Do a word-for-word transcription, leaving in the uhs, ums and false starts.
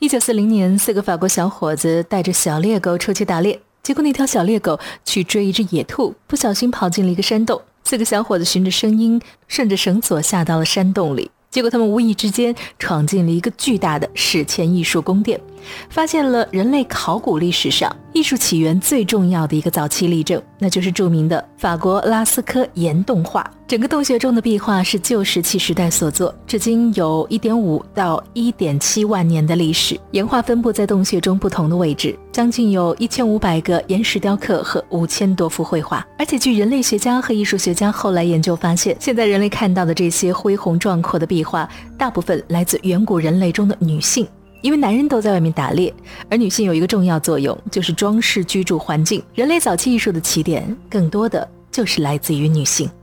一九四零年，四个法国小伙子带着小猎狗出去打猎，结果那条小猎狗去追一只野兔，不小心跑进了一个山洞。四个小伙子循着声音，顺着绳索下到了山洞里。结果他们无意之间闯进了一个巨大的史前艺术宫殿，发现了人类考古历史上艺术起源最重要的一个早期例证，那就是著名的法国拉斯科岩洞画。整个洞穴中的壁画是旧石器时代所作，至今有 一点五到一点七万年的历史。岩画分布在洞穴中不同的位置，将近有一千五百个岩石雕刻和五千多幅绘画。而且据人类学家和艺术学家后来研究发现，现在人类看到的这些恢宏壮阔的壁画，大部分来自远古人类中的女性。因为男人都在外面打猎，而女性有一个重要作用，就是装饰居住环境。人类早期艺术的起点更多的就是来自于女性。